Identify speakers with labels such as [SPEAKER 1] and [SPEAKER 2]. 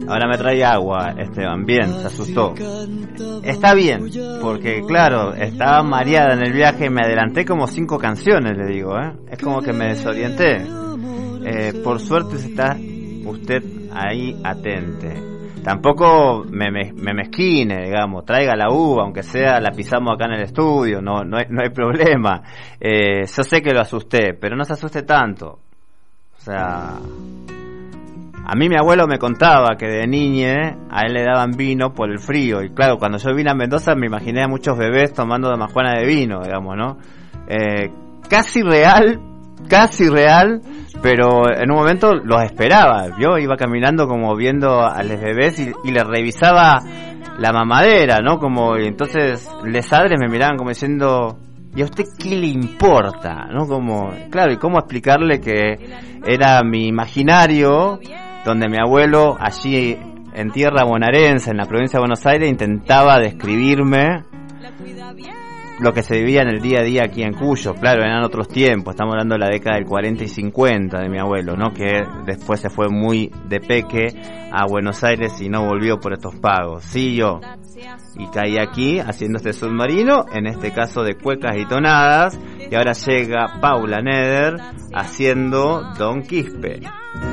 [SPEAKER 1] ahora me trae agua, Esteban. Bien, se asustó. Está bien, porque claro, estaba mareada en el viaje, me adelanté como 5 canciones, le digo, es como que me desorienté. Por suerte está usted ahí atente. Tampoco me mezquine, digamos, traiga la uva, aunque sea la pisamos acá en el estudio, no hay problema. Yo sé que lo asusté, pero no se asuste tanto. O sea, a mí mi abuelo me contaba que de niñe a él le daban vino por el frío, y claro, cuando yo vine a Mendoza me imaginé a muchos bebés tomando damajuana de vino, digamos, ¿no? Casi real, pero en un momento los esperaba. Yo iba caminando como viendo a los bebés y les revisaba la mamadera, ¿no? Como, y entonces les padres me miraban como diciendo, ¿y a usted qué le importa? ¿No? Como, claro, y cómo explicarle que era mi imaginario, donde mi abuelo allí en tierra bonaerense, en la provincia de Buenos Aires, intentaba describirme lo que se vivía en el día a día aquí en Cuyo. Claro, eran otros tiempos, estamos hablando de la década del 40 y 50 de mi abuelo, ¿no? Que después se fue muy de peque a Buenos Aires y no volvió por estos pagos. Sí, yo. Y caí aquí haciendo este submarino, en este caso de cuecas y tonadas, y ahora llega Paula Neder haciendo Don Quispe.